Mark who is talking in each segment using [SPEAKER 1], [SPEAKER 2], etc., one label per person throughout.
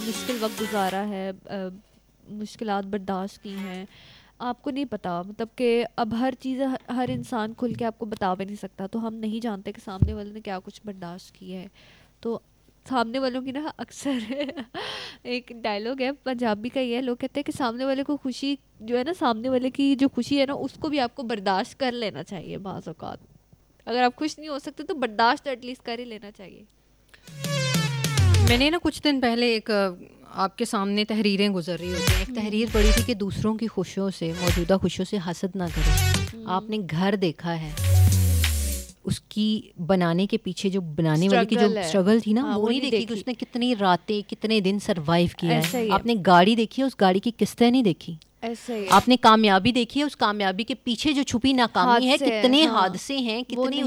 [SPEAKER 1] मुश्किल वक्त गुजारा है, मुश्किलात बर्दाश्त की हैं, आपको नहीं पता। मतलब कि अब हर चीज़ हर इंसान खुल के आपको बता भी नहीं सकता, तो हम नहीं जानते कि सामने वाले ने क्या कुछ बर्दाश्त किया है। तो सामने वालों की ना अक्सर एक डायलॉग है पंजाबी का, ये है, लोग कहते हैं कि सामने वाले को खुशी जो है ना, सामने वाले की जो खुशी है ना, उसको भी आपको बर्दाश्त कर लेना चाहिए बाज़ औक़ात। अगर आप खुश नहीं हो सकते तो बर्दाश्त एटलीस्ट कर ही लेना चाहिए।
[SPEAKER 2] मैंने ना कुछ दिन पहले एक आपके सामने तहरीरें गुजर रही होती हैं, एक तहरीर पढ़ी थी कि दूसरों की खुशियों से, मौजूदा खुशियों से हसद ना करें। आपने घर देखा है, उसकी बनाने के पीछे जो बनाने वाले की जो स्ट्रगल थी ना,
[SPEAKER 1] हाँ,
[SPEAKER 2] वो नहीं देखी कि उसने कितनी रातें कितने दिन सरवाइव किया है। आपने गाड़ी देखी है, उस गाड़ी की किस्तें नहीं देखी। आपने कामयाबी देखी है, उस कामयाबी के पीछे जो छुपी नाकामी है, कितने हादसे हैं,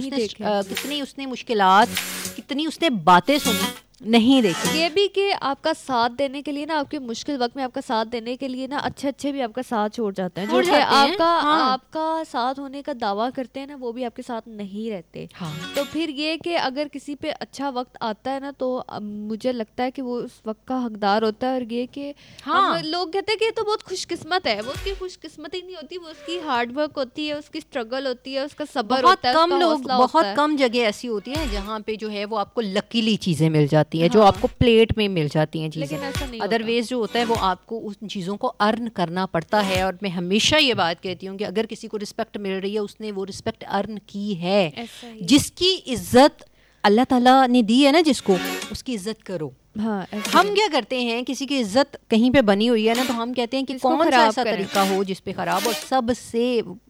[SPEAKER 2] कितनी उसने मुश्किलात, कितनी उसने बातें सुनी, नहीं देखी।
[SPEAKER 1] ये भी कि आपका साथ देने के लिए ना, आपके मुश्किल वक्त में आपका साथ देने के लिए ना अच्छे अच्छे भी आपका साथ छोड़ जाते हैं, जो कि आपका साथ होने का दावा करते हैं ना, वो भी आपके साथ नहीं रहते। तो फिर ये कि अगर किसी पे अच्छा वक्त आता है ना, तो मुझे लगता है कि वो उस वक्त का हकदार होता है। और ये कि लोग कहते हैं कि ये तो बहुत खुशकिस्मत है, वो उसकी खुशकिस्मती नहीं होती, वो उसकी हार्ड वर्क होती है, उसकी स्ट्रगल होती है, उसका सब्र होता है।
[SPEAKER 2] बहुत कम जगह ऐसी होती है जहाँ पे जो है वो आपको लकीली चीजें मिल जाती है, जो आपको प्लेट में मिल जाती हैं चीज़ें। अदरवाइज जो होता है वो आपको उन चीज़ों को अर्न करना पड़ता है। और मैं हमेशा ये बात कहती हूँ कि अगर किसी को रिस्पेक्ट मिल रही है, उसने वो रिस्पेक्ट अर्न की है। जिसकी इज्जत अल्लाह ताला ने दी है ना, जिसको, उसकी इज्जत करो। हम क्या करते हैं, किसी की इज्जत कहीं पे बनी हुई है ना, तो हम कहते हैं कि कौन सा ऐसा तरीका हो जिस पे खराब, और सबसे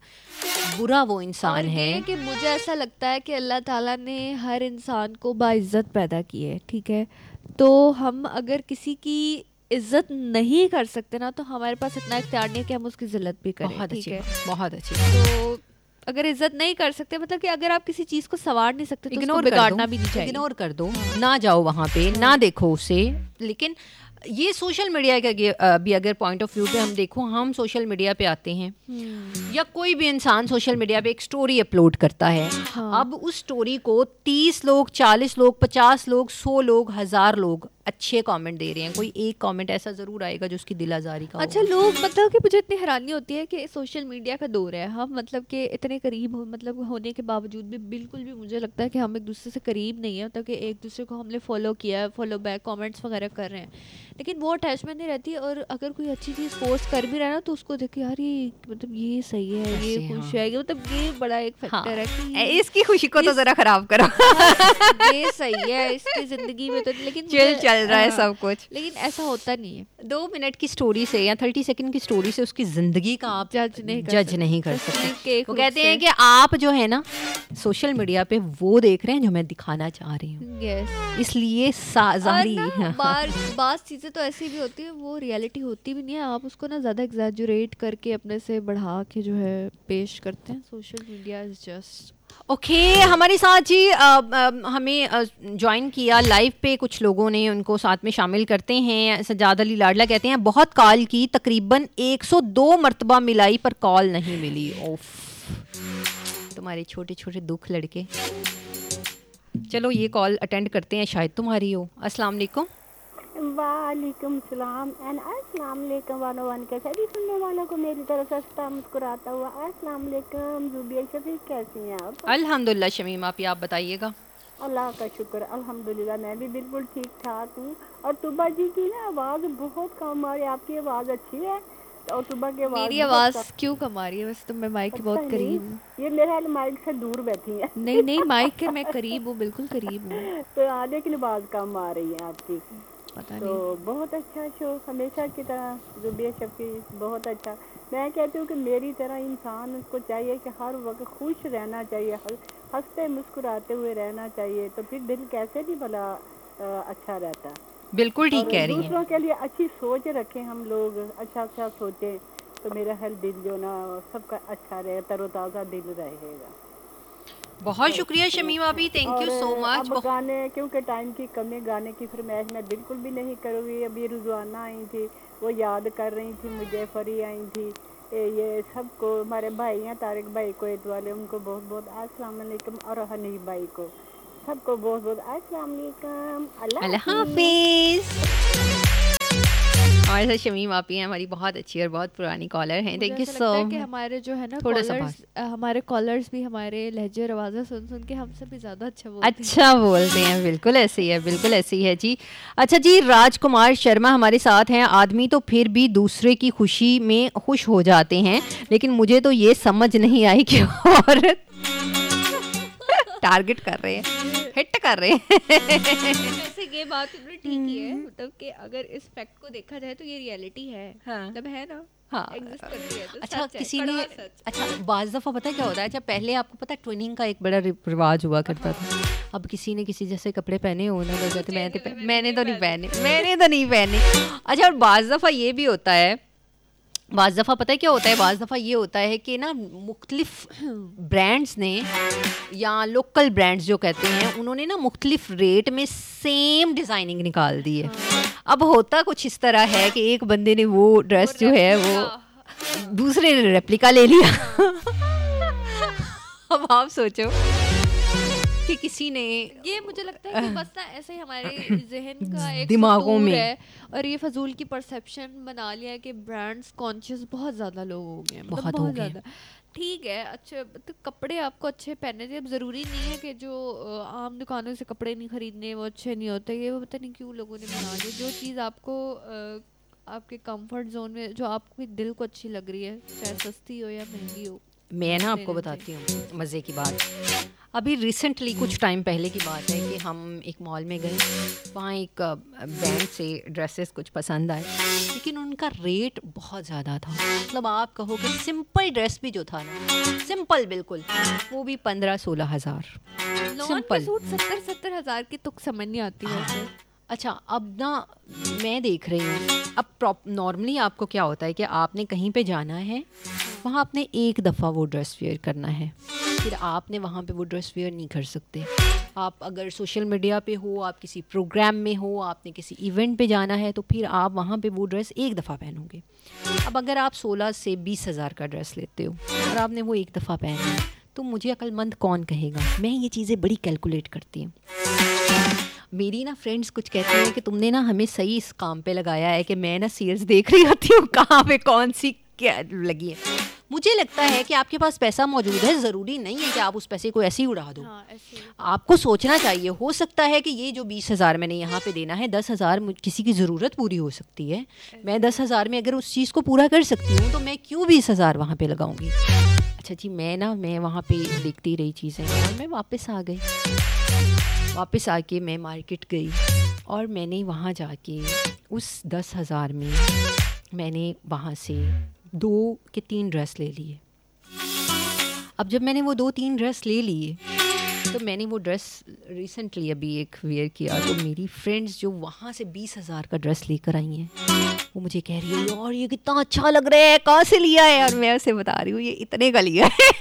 [SPEAKER 2] बुरा वो इंसान है।
[SPEAKER 1] कि मुझे ऐसा लगता है कि अल्लाह ताला ने हर इंसान को बाइज्जत पैदा की है, ठीक है। तो हम अगर किसी की इज्जत नहीं कर सकते ना, तो हमारे पास इतना इख्तियार नहीं है कि हम उसकी जिल्लत भी करें। ठीक है,
[SPEAKER 2] बहुत अच्छी।
[SPEAKER 1] तो अगर इज्जत नहीं कर सकते, मतलब कि अगर आप किसी चीज़ को संवार नहीं सकते, तो उसको बिगाड़ना भी नहीं चाहिए।
[SPEAKER 2] इग्नोर कर दो, ना जाओ वहाँ पे, ना देखो उसे। लेकिन ये सोशल मीडिया का भी अगर पॉइंट ऑफ व्यू पे हम देखो, हम सोशल मीडिया पे आते हैं या कोई भी इंसान सोशल मीडिया पे एक स्टोरी अपलोड करता है। अब उस स्टोरी को 30 लोग, 40 लोग, 50 लोग, 100 लोग, 1000 लोग अच्छे कमेंट दे रहे हैं, कोई एक कमेंट ऐसा जरूर आएगा जो उसकी दिल आजारी का
[SPEAKER 1] अच्छा लोग, मतलब कि मुझे इतनी हैरानी होती है कि सोशल मीडिया का दौर है, हम मतलब कि इतने करीब मतलब होने के बावजूद भी बिल्कुल भी मुझे लगता है कि हम एक दूसरे से करीब नहीं है। मतलब कि एक दूसरे को हमने फॉलो किया है, फॉलो बैक, कमेंट्स वगैरह कर रहे हैं, लेकिन वो अटैचमेंट नहीं रहती। और अगर कोई अच्छी चीज़ पोस्ट कर भी रहा है ना, तो उसको देख के यार ये मतलब ये सही है, ये खुश है, मतलब ये बड़ा एक फैक्टर है कि
[SPEAKER 2] इसकी खुशी को तो जरा खराब करो,
[SPEAKER 1] ये सही है इसकी जिंदगी में, तो लेकिन
[SPEAKER 2] चल रहा है सब कुछ,
[SPEAKER 1] लेकिन ऐसा होता नहीं है।
[SPEAKER 2] 2 मिनट की स्टोरी से या 30 सेकंड की स्टोरी से उसकी जिंदगी का आप जज नहीं कर सकते। वो कहते हैं कि आप जो है ना सोशल मीडिया पे वो देख रहे हैं जो मैं दिखाना चाह रही हूँ, इसलिए
[SPEAKER 1] बात चीजें तो ऐसी भी होती है, वो रियलिटी होती भी नहीं है, आप उसको ना ज्यादा एग्जैजुरेट करके अपने से बढ़ा के जो है पेश करते हैं। सोशल मीडिया इज जस्ट
[SPEAKER 2] हमारे साथ जी हमें ज्वाइन किया लाइव पे कुछ लोगों ने, उनको साथ में शामिल करते हैं। सजाद अली लाडला कहते हैं बहुत कॉल की, तकरीबन 102 मरतबा मिलाई पर कॉल नहीं मिली। ओफ, तुम्हारे छोटे छोटे दुख लड़के। चलो ये कॉल अटेंड करते हैं, शायद तुम्हारी हो। अस्सलाम वालेकुम।
[SPEAKER 3] वालेकुम सलाम एंड अस्सलाम वालेकुम वालों के सभी सुनने वालों को मेरी तरफ से हंसता मुस्कुराता हुआ अस्सलाम वालेकुम। जुबिया शफीक कैसी हैं आप?
[SPEAKER 2] अल्हम्दुलिल्लाह शमीम, आप बताइएगा।
[SPEAKER 3] अल्लाह का शुक्र, अल्हम्दुलिल्लाह मैं भी बिल्कुल ठीक ठाक हूँ। और तुबा जी की ना आवाज़ बहुत कम आ रही है, आपकी आवाज़ अच्छी है। और तुबा की आवाज़,
[SPEAKER 1] मेरी आवाज़ क्यों कम आ रही है? वैसे तो मैं माइक के बहुत करीब हूँ।
[SPEAKER 3] ये मेरे माइक से दूर बैठी है।
[SPEAKER 1] नहीं माइक के मैं करीब हूँ, बिल्कुल करीब हूँ।
[SPEAKER 3] तो आने की आवाज़ कम आ रही है आपकी।
[SPEAKER 1] पता
[SPEAKER 3] तो
[SPEAKER 1] नहीं।
[SPEAKER 3] बहुत अच्छा शो, हमेशा की तरह जुबिया शफीक बहुत अच्छा। मैं कहती हूँ कि मेरी तरह इंसान को चाहिए कि हर वक्त खुश रहना चाहिए, हंसते मुस्कुराते हुए रहना चाहिए, तो फिर दिल कैसे भी भला अच्छा रहता।
[SPEAKER 2] बिल्कुल ठीक कह रही हैं।
[SPEAKER 3] दूसरों के लिए अच्छी सोच रखें, हम लोग अच्छा सोचें, तो मेरा हर दिल जो ना सबका अच्छा रहे, तरोताज़ा दिल रहेगा।
[SPEAKER 2] बहुत शुक्रिया शमीम अभी, थैंक यू सो मच।
[SPEAKER 3] अब गाने, क्योंकि टाइम की कमी, गाने की फरमाइश मैं बिल्कुल भी नहीं करूँगी। अभी रुज़ाना आई थी, वो याद कर रही थी मुझे, फरी आई थी, ये सबको, हमारे भाई हैं तारिक भाई को, ईद वाले, उनको बहुत बहुत अस्सलाम वालेकुम, और हनीफ भाई को, सबको बहुत बहुत अस्सलाम वालेकुम। अल्लाह हाफिज़।
[SPEAKER 2] हमारे साथ शमीम आपी हैं, हमारी बहुत अच्छी और बहुत पुरानी कॉलर हैं। थैंक यू
[SPEAKER 1] मुझे ऐसा
[SPEAKER 2] सो
[SPEAKER 1] लगता है कि
[SPEAKER 2] मच।
[SPEAKER 1] हमारे जो है ना
[SPEAKER 2] थोड़ा सा
[SPEAKER 1] कॉलर्स, हमारे कॉलर्स भी हमारे लहजे और आवाज़ें सुन सुन के हमसे भी ज़्यादा अच्छा बोलते हैं।
[SPEAKER 2] अच्छा बोलते हैं, बिल्कुल ऐसे ही है, बिल्कुल ऐसे ही है जी। अच्छा जी, राजकुमार शर्मा हमारे साथ हैं। आदमी तो फिर भी दूसरे की खुशी में खुश हो जाते हैं, लेकिन मुझे तो ये समझ नहीं आई कि औरत टारगेट कर रहे हैं, हिट कर रहे हैं।
[SPEAKER 1] वैसे ये बात उन्होंने ठीक ही है, मतलब कि अगर इस फैक्ट को देखा जाए तो ये रियलिटी है।
[SPEAKER 2] हाँ।
[SPEAKER 1] मतलब है ना,
[SPEAKER 2] हाँ,
[SPEAKER 1] एग्जिस्ट करती है तो
[SPEAKER 2] अच्छा
[SPEAKER 1] सच है,
[SPEAKER 2] किसी ने
[SPEAKER 1] कड़वा सच।
[SPEAKER 2] अच्छा बाज़ दफ़ा पता है क्या होता है, अच्छा पहले आपको पता है ट्विनिंग का एक बड़ा रिवाज हुआ करता था। अब किसी ने किसी जैसे कपड़े पहने हो ना, तो कहते मैंने तो नहीं पहने, मैंने तो नहीं पहने। अच्छा, और बाज़ दफ़ा ये भी होता है, बाज़ दफ़ा पता है क्या होता है, बाज़ दफ़ा ये होता है कि ना मुख्तलिफ ब्रांड्स ने या लोकल ब्रांड्स जो कहते हैं, उन्होंने ना मुख्तलिफ रेट में सेम डिज़ाइनिंग निकाल दी है। अब होता कुछ इस तरह है कि एक बंदे ने वो ड्रेस जो है वो दूसरे ने रेप्लिका ले लिया। अब आप सोचो कि किसी ने,
[SPEAKER 1] ये मुझे लगता है कि बस ना ऐसे ही हमारे जहन का एक
[SPEAKER 2] दिमागों
[SPEAKER 1] फतूर
[SPEAKER 2] में
[SPEAKER 1] है, और ये फजूल की परसेप्शन बना लिया है कि ब्रांड्स कॉन्शियस बहुत ज़्यादा लोग हो गए हैं, मतलब
[SPEAKER 2] बहुत हो
[SPEAKER 1] बहुत
[SPEAKER 2] गए।
[SPEAKER 1] ज़्यादा। ठीक है, अच्छे तो कपड़े आपको अच्छे पहनने थे, अब ज़रूरी नहीं है कि जो आम दुकानों से कपड़े नहीं खरीदने वो अच्छे नहीं होते। ये वो पता नहीं क्यों लोगों ने बना लिया, जो चीज़ आपको आपके कंफर्ट जोन में, जो आपके दिल को अच्छी लग रही है, चाहे सस्ती हो या महंगी हो,
[SPEAKER 2] मैं ना आपको
[SPEAKER 1] लेने
[SPEAKER 2] बताती हूँ मज़े की बात। अभी रिसेंटली कुछ टाइम पहले की बात है कि हम एक मॉल में गए, वहाँ एक ब्रांड से ड्रेसेस कुछ पसंद आए, लेकिन उनका रेट बहुत ज़्यादा था। मतलब आप कहो कि सिंपल ड्रेस भी जो था ना, सिंपल बिल्कुल, वो भी 15-16 हज़ार
[SPEAKER 1] लॉन के
[SPEAKER 2] सिंपल।
[SPEAKER 1] सूट 70-70 हज़ार की तुक समझ नहीं आती वैसे।
[SPEAKER 2] अच्छा, अब ना मैं देख रही हूँ, अब नॉर्मली आपको क्या होता है कि आपने कहीं पे जाना है, वहाँ आपने एक दफ़ा वो ड्रेस वेयर करना है, फिर आपने वहाँ पे वो ड्रेस वेयर नहीं कर सकते। आप अगर सोशल मीडिया पे हो, आप किसी प्रोग्राम में हो, आपने किसी इवेंट पे जाना है, तो फिर आप वहाँ पे वो ड्रेस एक दफ़ा पहनोगे। अब अगर आप 16 से 20 हज़ार का ड्रेस लेते हो और आपने वो एक दफ़ा पहना है, तो मुझे अक्लमंद कौन कहेगा। मैं ये चीज़ें बड़ी कैलकुलेट करती हूँ। मेरी ना फ्रेंड्स कुछ कहती हैं कि तुमने ना हमें सही इस काम पे लगाया है, कि मैं ना सेल्स देख रही होती हूँ कहाँ पे कौन सी क्या लगी है। मुझे लगता है कि आपके पास पैसा मौजूद है, ज़रूरी नहीं है कि आप उस पैसे को ऐसे ही उड़ा दो।
[SPEAKER 1] हाँ, ऐसे
[SPEAKER 2] आपको सोचना चाहिए, हो सकता है कि ये जो 20 हज़ार मैंने यहाँ पे देना है, 10 हज़ार किसी की ज़रूरत पूरी हो सकती है। मैं 10 हज़ार में अगर उस चीज़ को पूरा कर सकती हूँ, तो मैं क्यों 20 हज़ार वहाँ पे लगाऊंगी। अच्छा जी, मैं वहाँ पे देखती रही चीज़ें और मैं वापस आ गई। वापस आके मैं मार्केट गई और मैंने वहाँ जाके उस 10 हज़ार में मैंने वहाँ से 2 के 3 ड्रेस ले लिए। अब जब मैंने वो 2-3 ड्रेस ले लिए, तो मैंने वो ड्रेस रिसेंटली अभी एक वेयर किया, तो मेरी फ्रेंड्स जो वहाँ से 20 हज़ार का ड्रेस लेकर आई हैं, वो मुझे कह रही है यार ये कितना अच्छा लग रहा है, कहाँ से लिया है। और मैं उसे बता रही हूँ ये इतने का लिया है।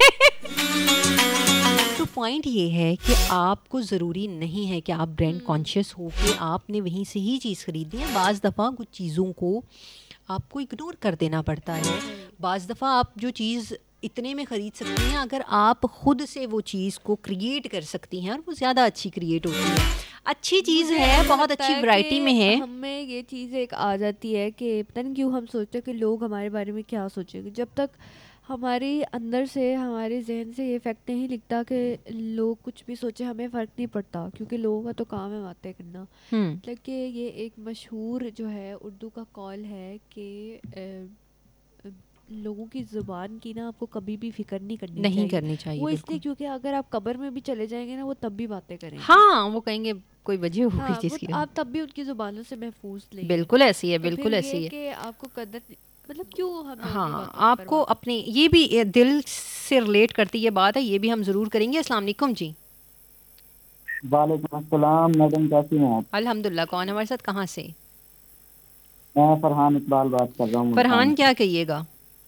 [SPEAKER 2] तो पॉइंट ये है कि आपको ज़रूरी नहीं है कि आप ब्रांड कॉन्शियस हो के आपने वहीं से ही चीज़ खरीदनी है। बाज़ दफ़ा कुछ चीज़ों को आपको इग्नोर कर देना पड़ता है। बाज़ दफ़ा आप जो चीज़ इतने में ख़रीद सकती हैं, अगर आप ख़ुद से वो चीज़ को क्रिएट कर सकती हैं और वो ज़्यादा अच्छी क्रिएट होती है। अच्छी चीज़ है, बहुत अच्छी वैरायटी में है।
[SPEAKER 1] हमें ये चीज़ एक आ जाती है कि पता नहीं क्यों हम सोचते हैं कि लोग हमारे बारे में क्या सोचेंगे। जब तक हमारे अंदर से, हमारे जहन से ये फैक्ट नहीं लिखता कि लोग कुछ भी सोचे, हमें फ़र्क नहीं पड़ता, क्योंकि लोगों का तो काम है बातें करना। लेकिन ये एक मशहूर जो है उर्दू का कॉल है कि लोगों की ज़ुबान की ना आपको कभी भी फिक्र नहीं करनी चाहिए। वो इसलिए क्योंकि अगर आप कब्र में भी चले जाएंगे ना, वो तब भी बातें करेंगे।
[SPEAKER 2] हाँ, वो कहेंगे कोई वजह होगी।
[SPEAKER 1] हाँ,
[SPEAKER 2] जिसकी
[SPEAKER 1] आप तब भी उनकी ज़ुबानों से महफूज लेंगे।
[SPEAKER 2] बिल्कुल ऐसी है,
[SPEAKER 1] तो
[SPEAKER 2] बिल्कुल
[SPEAKER 1] फिर
[SPEAKER 2] ऐसी
[SPEAKER 1] ये
[SPEAKER 2] है
[SPEAKER 1] कि आपको कदर, मतलब क्यों हमें उनकी
[SPEAKER 2] हाँ,
[SPEAKER 1] बातों की
[SPEAKER 2] आपको
[SPEAKER 1] परवाह?
[SPEAKER 2] अपने ये भी दिल से रिलेट करती ये बात है, ये भी हम ज़रूर करेंगे। अस्सलाम वालेकुम जी।
[SPEAKER 4] वालेकुम अस्सलाम मैडम, कैसी हैं आप?
[SPEAKER 2] अल्हम्दुलिल्लाह। कौन हमारे साथ, कहाँ से?
[SPEAKER 4] मैं फरहान इकबाल बात कर रहा हूँ
[SPEAKER 2] फरहान,
[SPEAKER 4] मुल्तान
[SPEAKER 2] क्या
[SPEAKER 4] से।
[SPEAKER 2] कहिएगा?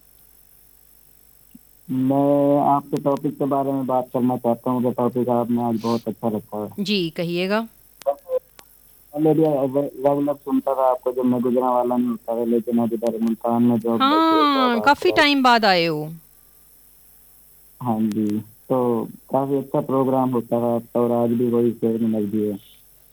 [SPEAKER 4] मैं आपके टॉपिक के बारे में बात करना चाहता हूँ। जो टॉपिक आपने आज बहुत अच्छा रखा है।
[SPEAKER 2] जी कहिएगा।
[SPEAKER 4] पहले भी रेगुलर सुनता था आपको, जब मैं गुजरा वाला नहीं होता था, लेकिन अब इधर मुल्तान में जॉब लगी है,
[SPEAKER 2] हाँ,
[SPEAKER 4] जॉब
[SPEAKER 2] काफ़ी
[SPEAKER 4] आपका।
[SPEAKER 2] टाइम बाद आए हो।
[SPEAKER 4] हाँ जी, तो काफी अच्छा प्रोग्राम होता है आपका, और आज भी वही शेर में लगी है।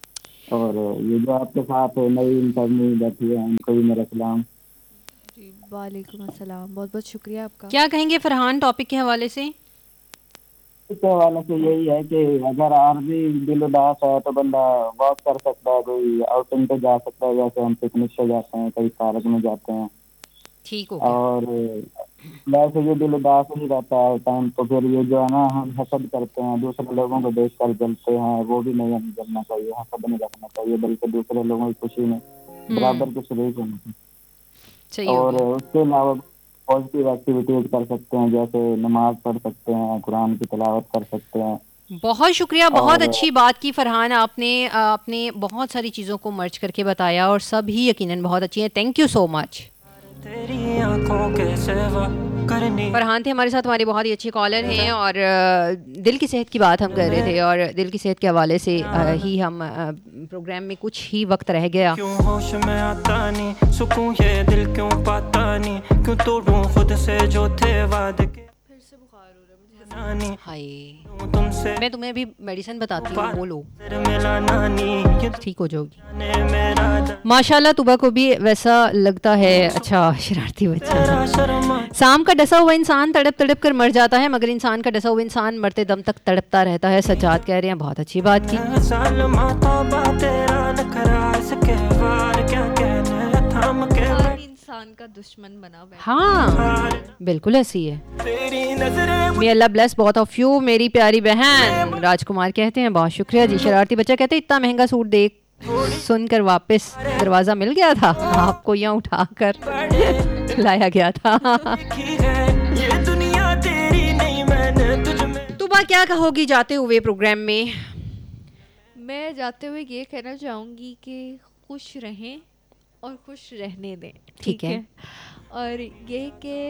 [SPEAKER 4] और ये जो आपके साथ नई इंटरव्यू बैठी है उनको भी मेरा सलाम।
[SPEAKER 1] जी वालेकुम अस्सलाम, बहुत बहुत शुक्रिया आपका।
[SPEAKER 2] क्या कहेंगे फरहान टॉपिक के हवाले से?
[SPEAKER 4] इसके हवाले से यही है कि अगर आर्मी दिल उदास है तो बंदा वॉक कर सकता है, कोई आउटिंग पे जा सकता है, जैसे हम पिकनिक पे जाते हैं, कहीं पार्क में जाते हैं।
[SPEAKER 2] ठीक हो गया।
[SPEAKER 4] और वैसे ये दिल उदास ही रहता है टाइम, तो फिर ये जो है ना हम हसद करते हैं, दूसरे लोगों को देख कर जलते हैं, वो भी नहीं हमें जलना चाहिए, हसद नहीं रखना चाहिए, बल्कि दूसरे लोगों की खुशी में बराबर के शरीक होना चाहिए।
[SPEAKER 2] सही हो
[SPEAKER 4] और
[SPEAKER 2] गया।
[SPEAKER 4] उसके अलावा पॉजिटिव एक्टिविटीज कर सकते हैं, जैसे नमाज पढ़ सकते हैं, कुरान की तिलावत कर सकते हैं।
[SPEAKER 2] बहुत शुक्रिया, बहुत
[SPEAKER 4] और
[SPEAKER 2] अच्छी बात की फरहान आपने। आपने बहुत सारी चीज़ों को मर्ज करके बताया और सब ही यकीनन बहुत अच्छी है। Thank you so much.
[SPEAKER 5] तेरी आंखों के सेवा करनी।
[SPEAKER 2] फरहान थे हमारे साथ, हमारे बहुत ही अच्छे कॉलर हैं और दिल की सेहत की बात हम कर रहे थे और दिल की सेहत के हवाले से ही हम प्रोग्राम में कुछ ही वक्त रह गया।
[SPEAKER 5] क्यों होश में आता नहीं, सुकून ये दिल क्यों पाता नहीं, क्यों तोड़ूं खुद से जो थे वादे के।
[SPEAKER 1] फिर से बुखार हो रहा है मुझे।
[SPEAKER 2] हाय,
[SPEAKER 5] तुमसे
[SPEAKER 2] मैं तुम्हें अभी मेडिसिन बताती हूँ, वो लो,
[SPEAKER 5] मिला नानी
[SPEAKER 2] ठीक हो जाओगी।
[SPEAKER 5] मेरा
[SPEAKER 2] माशाल्लाह तुबा को भी वैसा लगता है। अच्छा, शरारती बच्चा।
[SPEAKER 5] शर्मा
[SPEAKER 2] शाम का डसा हुआ इंसान तड़प तड़प कर मर जाता है, मगर इंसान का डसा हुआ इंसान मरते दम तक तड़पता रहता है। सज्जाद कह रहे हैं, बहुत अच्छी बात की।
[SPEAKER 5] सालमा तौबा तेरा नखरा इसके वार क्या कहने थाम के
[SPEAKER 1] हर इंसान का दुश्मन बना बैठा।
[SPEAKER 2] हाँ बिल्कुल ऐसी है।
[SPEAKER 5] तेरी नजरें
[SPEAKER 2] मे अल्लाह ब्लेस बहुत ऑफ यू मेरी प्यारी बहन। राजकुमार कहते हैं बहुत शुक्रिया जी। शरारती बच्चा कहते हैं इतना महंगा सूट देख सुनकर वापस दरवाजा मिल गया था, आपको यहाँ उठाकर लाया गया था।
[SPEAKER 5] की है ये दुनिया तेरी नहीं, मैंने तुझ में।
[SPEAKER 2] तुबा क्या कहोगी जाते हुए प्रोग्राम में?
[SPEAKER 1] मैं जाते हुए ये कहना चाहूँगी कि खुश रहें और खुश रहने दें।
[SPEAKER 2] ठीक है।
[SPEAKER 1] और ये कि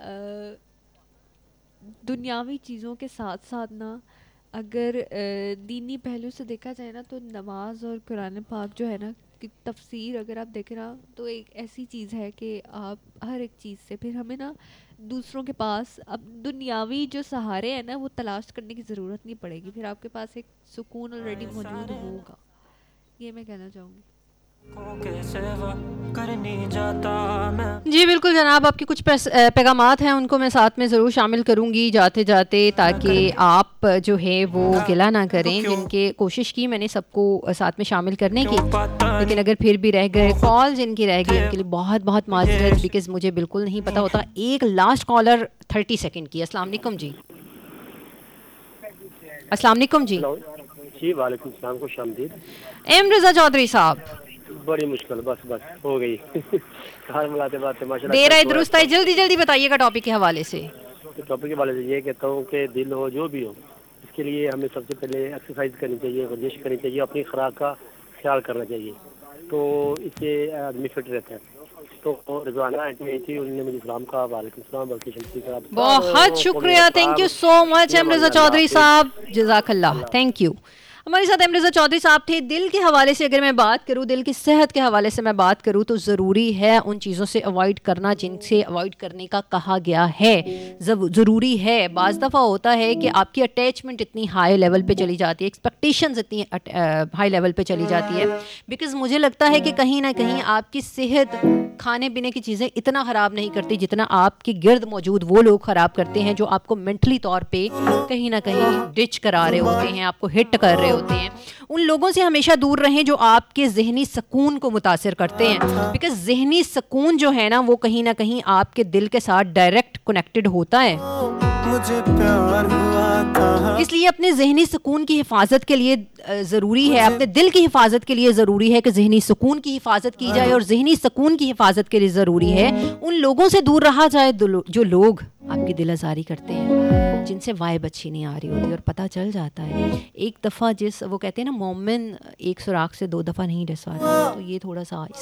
[SPEAKER 1] दुनियावी चीज़ों के साथ साथ ना, अगर दीनी पहलू से देखा जाए ना, तो नमाज और कुरान पाक जो है ना की तफसीर अगर आप देखें ना, तो एक ऐसी चीज़ है कि आप हर एक चीज़ से फिर हमें ना दूसरों के पास अब दुनियावी जो सहारे हैं ना वो तलाश करने की ज़रूरत नहीं पड़ेगी, फिर आपके पास एक सुकून ऑलरेडी मौजूद होगा। ये मैं कहना चाहूँगी।
[SPEAKER 5] के सेवा करनी जाता मैं।
[SPEAKER 2] जी बिल्कुल जनाब, आपके कुछ पैगामात हैं उनको मैं साथ में ज़रूर शामिल करूंगी जाते जाते, ताकि आप जो है वो गिला ना करें। जिनके कोशिश की मैंने सबको साथ में शामिल करने की, लेकिन अगर फिर भी रह गए कॉल जिनकी रह गई उनके लिए बहुत बहुत माजरत, बिकॉज मुझे बिल्कुल नहीं पता होता। एक लास्ट कॉलर 30 सेकंड की। अस्सलाम वालेकुम जी। अस्सलाम वालेकुम जी।
[SPEAKER 6] जी वालेकुम सलाम, खुश आमदीद।
[SPEAKER 2] एम रज़ा चौधरी साहब,
[SPEAKER 6] बड़ी मुश्किल, बस हो गई। हाल मिलाते बातें माशाल्लाह।
[SPEAKER 2] देर आए दुरुस्त आए, जल्दी जल्दी बताइएगा टॉपिक के हवाले से।
[SPEAKER 6] तो टॉपिक के वाले से ये कहता हूँ कि दिल हो जो भी हो, इसके लिए हमें सबसे पहले एक्सरसाइज करनी चाहिए, वर्जिश करनी चाहिए, अपनी खुराक का ख्याल करना चाहिए, तो इससे आदमी फिट रहता है। तो रिजवाना आंटी आई थी, उन्होंने मुझे सलाम कहा। वालेकुम सलाम, बल्कि शमसी का
[SPEAKER 2] बहुत शुक्रिया, thank you so much M रज़ा चौधरी साहब, जज़ाकल्लाह, थैंक यू। हमारे साथ एम रज़ा चौधरी साहब थे। दिल के हवाले से अगर मैं बात करूँ, दिल की सेहत के हवाले से मैं बात करूँ, तो ज़रूरी है उन चीज़ों से अवॉइड करना जिनसे अवॉइड करने का कहा गया है। ज़रूरी है। बाज़ दफ़ा होता है कि आपकी अटैचमेंट इतनी हाई लेवल पे चली जाती है, एक्सपेक्टेशंस इतनी हाई लेवल पे चली जाती है, बिकॉज़ मुझे लगता है कि कहीं ना कहीं आपकी सेहत खाने पीने की चीज़ें इतना ख़राब नहीं करती जितना आपके गिर्द मौजूद वो लोग ख़राब करते हैं जो आपको मेंटली तौर पे कहीं ना कहीं डिच करा रहे होते हैं, आपको हिट कर रहे होते हैं। उन लोगों से हमेशा दूर रहें जो आपके ज़हनी सुकून को मुतासिर करते हैं, बिकॉज़ ज़हनी सुकून जो है ना वो कहीं ना कहीं आपके दिल के साथ डायरेक्ट कनेक्टेड होता है।
[SPEAKER 5] मुझे प्यार हुआ था।
[SPEAKER 2] इसलिए अपने ज़हनी सुकून की हिफाजत के लिए ज़रूरी है, अपने दिल की हिफाजत के लिए ज़रूरी है कि ज़हनी सुकून की हिफाजत की जाए, और ज़हनी सुकून की हिफाजत के लिए ज़रूरी है उन लोगों से दूर रहा जाए जो लोग आपकी दिल आज़ारी करते हैं, जिनसे वाइब अच्छी नहीं आ रही होती। और पता चल जाता है एक दफ़ा, जिस वो कहते हैं ना मोमिन एक सुराख से 2 दफ़ा नहीं डसवाता, तो ये थोड़ा सा इस पर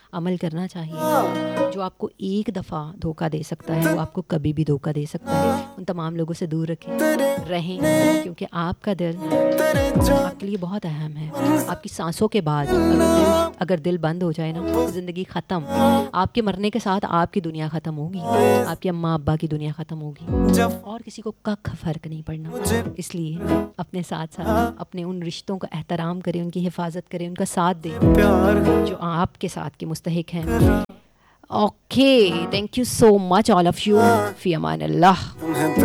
[SPEAKER 2] अमल करना चाहिए। जो आपको एक दफ़ा धोखा दे सकता है वो आपको कभी भी धोखा दे सकता है। उन तमाम लोगों से दूर रहें, क्योंकि आपका दिल आपके लिए बहुत अहम है। आपकी सांसों के बाद अगर दिल बंद हो जाए ना तो ज़िंदगी ख़त्म। आपके मरने के साथ आपकी दुनिया ख़त्म होगी, आपके अम्मा अब्बा की दुनिया ख़त्म होगी और किसी को कख फ़र्क नहीं पड़ना। इसलिए अपने साथ साथ अपने उन रिश्तों का एहतराम करें, उनकी हिफाजत करें, उनका साथ दें जो आपके साथ के मुस्तहिक हैं। Okay, thank you so much all of you. Fee Aman Allah.